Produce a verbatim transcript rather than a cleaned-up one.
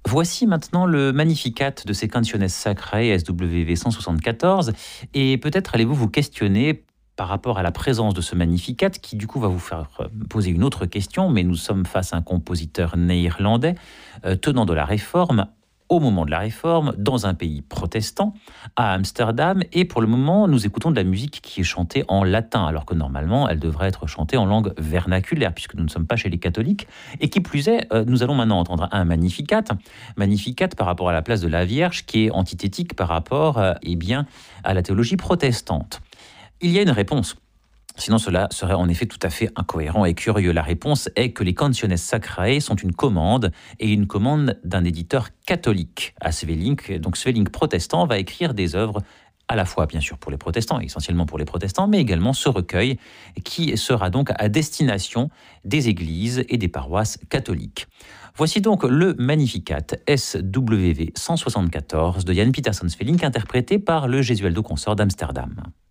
Voici maintenant le Magnificat de ces Canciones Sacrae S W V cent soixante-quatorze, et peut-être allez-vous vous questionner par rapport à la présence de ce Magnificat, qui du coup va vous faire poser une autre question, mais nous sommes face à un compositeur néerlandais euh, tenant de la Réforme, au moment de la Réforme, dans un pays protestant, à Amsterdam, et pour le moment, nous écoutons de la musique qui est chantée en latin, alors que normalement, elle devrait être chantée en langue vernaculaire, puisque nous ne sommes pas chez les catholiques, et qui plus est, euh, nous allons maintenant entendre un Magnificat, Magnificat par rapport à la place de la Vierge, qui est antithétique par rapport euh, eh bien, à la théologie protestante. Il y a une réponse. Sinon, cela serait en effet tout à fait incohérent et curieux. La réponse est que les Canciones Sacrae sont une commande, et une commande d'un éditeur catholique à Svelink. Donc Svelink protestant va écrire des œuvres à la fois bien sûr pour les protestants, essentiellement pour les protestants, mais également ce recueil qui sera donc à destination des églises et des paroisses catholiques. Voici donc le Magnificat S W V cent soixante-quatorze de Jan Pieterszoon Svelink, interprété par le Gesualdo Consort d'Amsterdam.